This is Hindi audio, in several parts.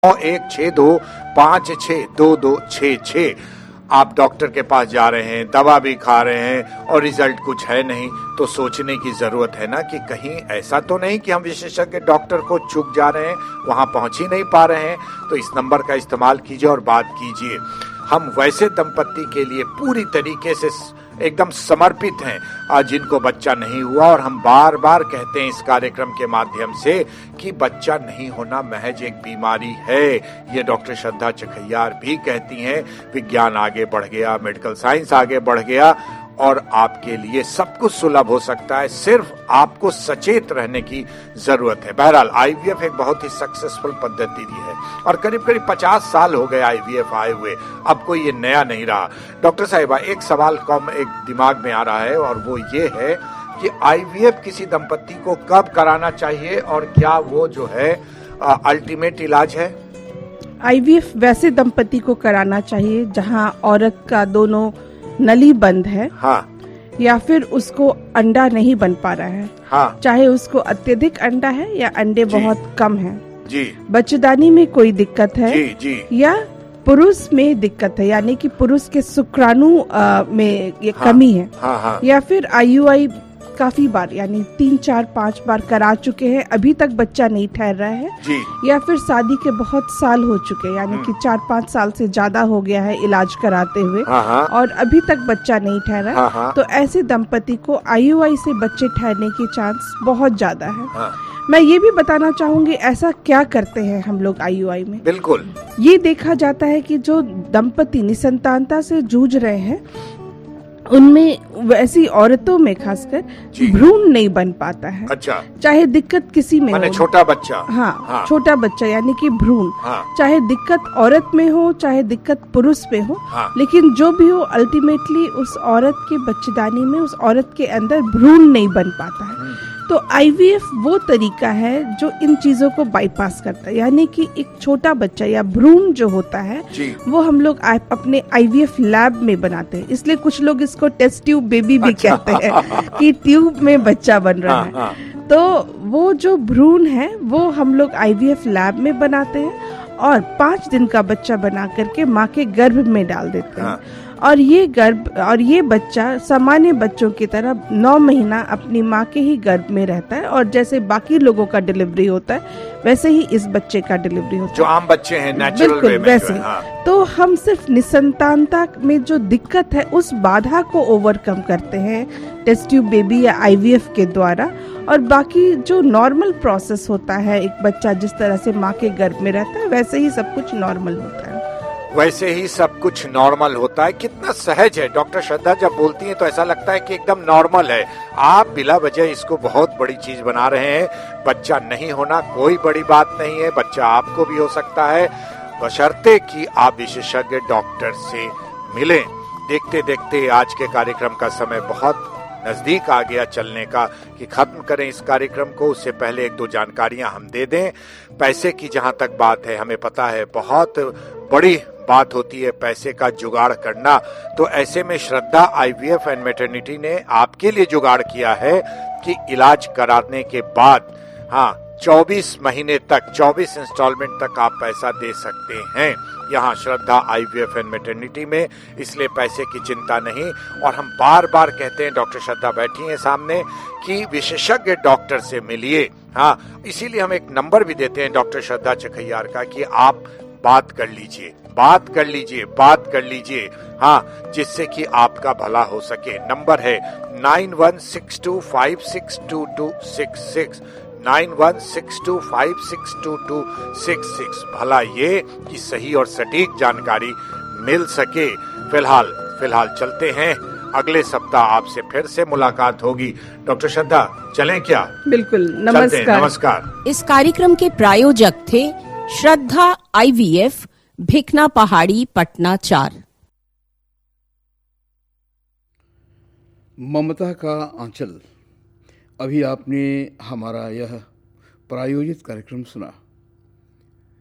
9162562266। आप डॉक्टर के पास जा रहे हैं, दवा भी खा रहे हैं और रिजल्ट कुछ है नहीं, तो सोचने की जरूरत है ना कि कहीं ऐसा तो नहीं कि हम विशेषज्ञ डॉक्टर को चूक जा रहे हैं, वहां पहुंच ही नहीं पा रहे हैं। तो इस नंबर का इस्तेमाल कीजिए और बात कीजिए। हम वैसे दंपत्ति के लिए पूरी तरीके से एकदम समर्पित हैं जिनको बच्चा नहीं हुआ, और हम बार बार कहते हैं इस कार्यक्रम के माध्यम से कि बच्चा नहीं होना महज एक बीमारी है। ये डॉक्टर श्रद्धा चखैयार भी कहती हैं। विज्ञान आगे बढ़ गया, मेडिकल साइंस आगे बढ़ गया और आपके लिए सब कुछ सुलभ हो सकता है, सिर्फ आपको सचेत रहने की जरूरत है। बहरहाल आईवीएफ एक बहुत ही सक्सेसफुल पद्धति दी है और करीब करीब 50 साल हो गए आईवीएफ आए हुए, अब कोई ये नया नहीं रहा। डॉक्टर साहिबा, एक सवाल कम एक दिमाग में आ रहा है और वो ये है कि आईवीएफ किसी दंपत्ति को कब कराना चाहिए और क्या वो जो है अल्टीमेट इलाज है? आईवीएफ वैसे दंपत्ति को कराना चाहिए जहां औरत का दोनों नली बंद है, हाँ, या फिर उसको अंडा नहीं बन पा रहा है, हाँ, चाहे उसको अत्यधिक अंडा है या अंडे बहुत कम है, जी, बच्चेदानी में कोई दिक्कत है, जी, जी, या पुरुष में दिक्कत है, यानी कि पुरुष के शुक्राणु में ये कमी है, हाँ, हाँ, या फिर आईयूआई काफी बार यानी 3, 4, 5 बार करा चुके हैं, अभी तक बच्चा नहीं ठहर रहा है, जी, या फिर शादी के बहुत साल हो चुके हैं, यानी कि 4-5 साल से ज्यादा हो गया है इलाज कराते हुए, हाँ, हाँ, और अभी तक बच्चा नहीं ठहरा, हाँ, हाँ, तो ऐसे दंपति को आईयूआई से बच्चे ठहरने की चांस बहुत ज्यादा है। हाँ, मैं ये भी बताना चाहूंगी ऐसा क्या करते हैं हम लोग आईयूआई में। बिल्कुल, ये देखा जाता है कि जो दंपति निसंतानता से जूझ रहे हैं उनमें वैसी औरतों में खासकर भ्रूण नहीं बन पाता है। अच्छा, चाहे दिक्कत किसी में हो, छोटा बच्चा, हाँ, हाँ, छोटा बच्चा यानी कि भ्रूण, हाँ, चाहे दिक्कत औरत में हो चाहे दिक्कत पुरुष में हो, हाँ, लेकिन जो भी हो अल्टीमेटली उस औरत के बच्चेदानी में उस औरत के अंदर भ्रूण नहीं बन पाता है। तो आईवीएफ वो तरीका है जो इन चीजों को बाईपास करता है, यानी कि एक छोटा बच्चा या भ्रूण जो होता है वो हम लोग अपने आईवीएफ लैब में बनाते हैं। इसलिए कुछ लोग इसको टेस्ट ट्यूब बेबी भी कहते हैं कि ट्यूब में बच्चा बन रहा है। तो वो जो भ्रूण है वो हम लोग आईवीएफ लैब में बनाते हैं और 5 दिन का बच्चा बना करके माँ के गर्भ में डाल देते हैं। और ये बच्चा सामान्य बच्चों की तरह 9 महीना अपनी माँ के ही गर्भ में रहता है, और जैसे बाकी लोगों का डिलीवरी होता है वैसे ही इस बच्चे का डिलीवरी होता है, जो आम बच्चे हैं नेचुरल वे में वैसे। हाँ। तो हम सिर्फ निसंतानता में जो दिक्कत है उस बाधा को ओवरकम करते हैं टेस्ट ट्यूब बेबी या आईवीएफ के द्वारा, और बाकी जो नॉर्मल प्रोसेस होता है एक बच्चा जिस तरह से माँ के गर्भ में रहता है वैसे ही सब कुछ नॉर्मल होता है। वैसे ही सब कुछ नॉर्मल होता है। कितना सहज है डॉक्टर श्रद्धा, जब बोलती हैं तो ऐसा लगता है कि एकदम नॉर्मल है। आप बिला वजह इसको बहुत बड़ी चीज बना रहे हैं। बच्चा नहीं होना कोई बड़ी बात नहीं है, बच्चा आपको भी हो सकता है, बशर्ते कि आप विशेषज्ञ डॉक्टर से मिलें। देखते देखते आज के कार्यक्रम का समय बहुत नजदीक आ गया चलने का कि खत्म करें इस कार्यक्रम को। उससे पहले 1-2 जानकारियां हम दे दें। पैसे की जहां तक बात है, हमें पता है बहुत बड़ी बात होती है पैसे का जुगाड़ करना, तो ऐसे में श्रद्धा आईवीएफ एंड मैटरनिटी ने आपके लिए जुगाड़ किया है कि इलाज कराने के बाद 24 महीने तक 24 इंस्टॉलमेंट तक आप पैसा दे सकते हैं यहाँ श्रद्धा आईवीएफ एंड मैटरनिटी में। इसलिए पैसे की चिंता नहीं। और हम बार बार कहते हैं, डॉक्टर श्रद्धा बैठी हैं सामने, कि विशेषज्ञ डॉक्टर से मिलिए। इसीलिए हम एक नंबर भी देते हैं डॉक्टर श्रद्धा चखैयार का कि आप बात कर लीजिए, जिससे कि आपका भला हो सके। नंबर है 9162562266, 9162562266। भला ये कि सही और सटीक जानकारी मिल सके। फिलहाल चलते हैं, अगले सप्ताह आपसे फिर से मुलाकात होगी। डॉक्टर श्रद्धा चलें क्या? बिल्कुल, नमस्कार। इस कार्यक्रम के प्रायोजक थे श्रद्धा आईवीएफ, भिखना पहाड़ी, पटना 4। ममता का आंचल। अभी आपने हमारा यह प्रायोजित कार्यक्रम सुना।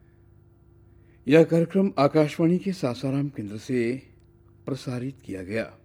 यह कार्यक्रम आकाशवाणी के सासाराम केंद्र से प्रसारित किया गया।